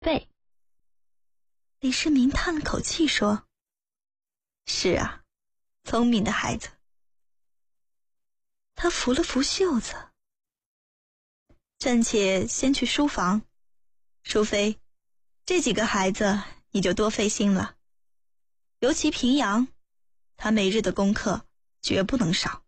背。 李世民叹了口气说：是啊，聪明的孩子。他扶了扶袖子。暂且先去书房，淑妃，这几个孩子你就多费心了，尤其平阳，他每日的功课绝不能少。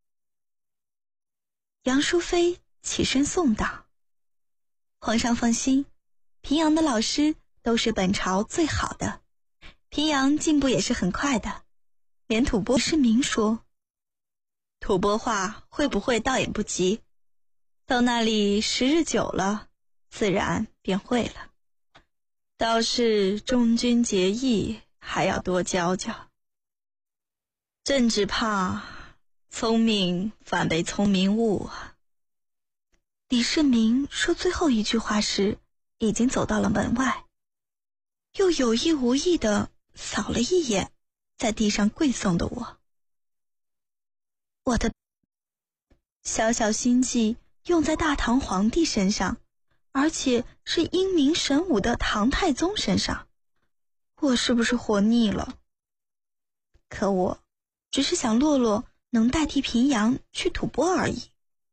杨淑妃起身送道：皇上放心，平阳的老师都是本朝最好的，平阳进步也是很快的，连吐蕃是明说，吐蕃话会不会倒也不急，到那里时日久了，自然便会了。倒是忠君节义，还要多教教。朕只怕聪明反被聪明误啊。李世民说最后一句话时，已经走到了门外，又有意无意地扫了一眼在地上跪诵的我。我的小小心计用在大唐皇帝身上，而且是英明神武的唐太宗身上，我是不是活腻了？可我只是想洛洛能代替平阳去吐蕃而已。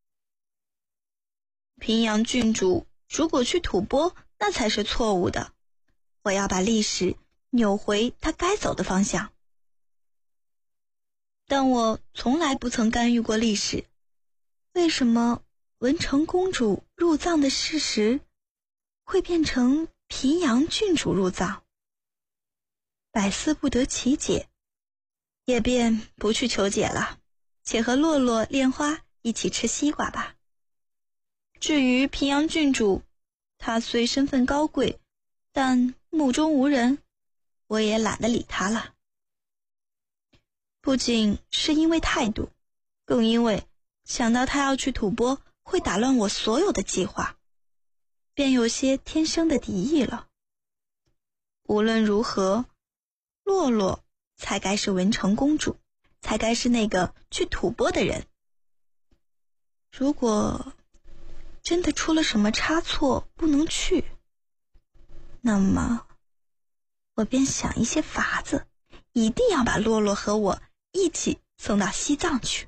平阳郡主如果去吐蕃，那才是错误的。我要把历史扭回他该走的方向。但我从来不曾干预过历史，为什么文成公主入藏的事实会变成平阳郡主入藏？百思不得其解，也便不去求解了，且和洛洛、莲花一起吃西瓜吧。至于平阳郡主，她虽身份高贵，但目中无人，我也懒得理她了。不仅是因为态度，更因为想到她要去吐蕃会打乱我所有的计划，便有些天生的敌意了。无论如何，洛洛才该是文成公主，才该是那个去吐蕃的人。如果真的出了什么差错不能去，那么我便想一些法子，一定要把洛洛和我一起送到西藏去。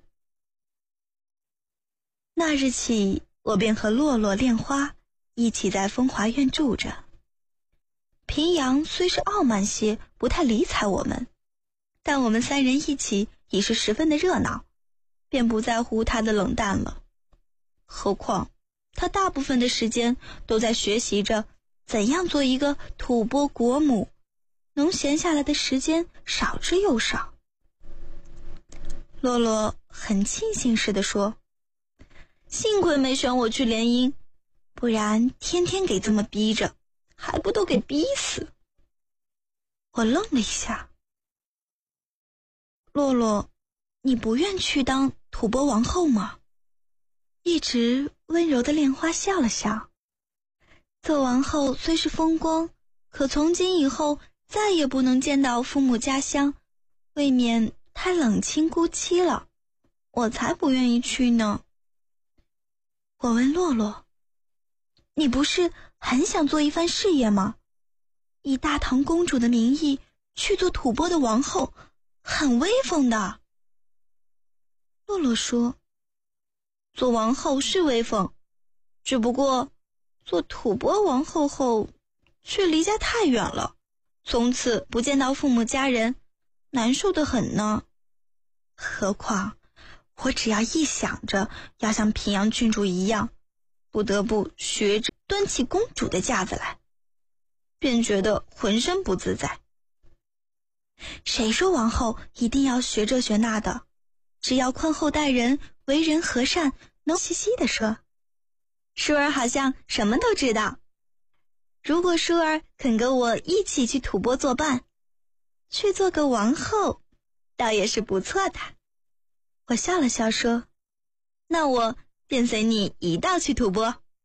那日起，我便和洛洛、莲花一起在风华院住着。平阳虽是傲慢些，不太理睬我们，但我们三人一起已是十分的热闹，便不在乎他的冷淡了。何况他大部分的时间都在学习着怎样做一个吐蕃国母，能闲下来的时间少之又少。洛洛很庆幸似的说：幸亏没选我去联姻，不然天天给这么逼着，还不都给逼死。我愣了一下。洛洛，你不愿去当吐蕃王后吗？一直温柔的莲花笑了笑。做王后虽是风光，可从今以后再也不能见到父母家乡，未免太冷清孤凄了，我才不愿意去呢。我问洛洛：你不是很想做一番事业吗？以大唐公主的名义去做吐蕃的王后，很威风的。洛洛说：做王后是威风，只不过做吐蕃王后后却离家太远了，从此不见到父母家人，难受得很呢。何况我只要一想着要像平阳郡主一样，不得不学着端起公主的架子来，便觉得浑身不自在。谁说王后一定要学这学那的？只要宽厚待人，为人和善，能细细地说。舒儿好像什么都知道，如果舒儿肯跟我一起去吐蕃作伴，去做个王后，倒也是不错的。我笑了笑说：那我便随你一道去吐蕃。